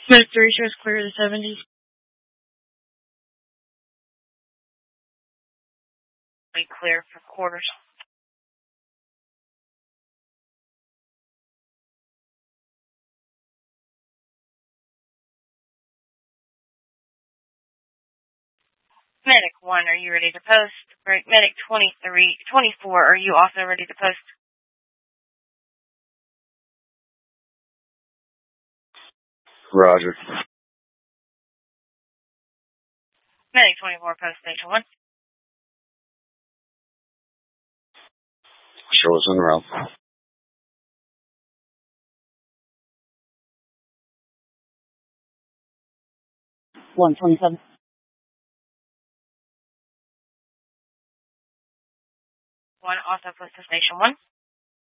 Medic 3 shows clear of the 70s. We clear for quarters. Medic 1, are you ready to post? Break. Medic 24, are you also ready to post? Roger. Medic 24, post station 1. Show us en route. 127. 1, also post to station 1.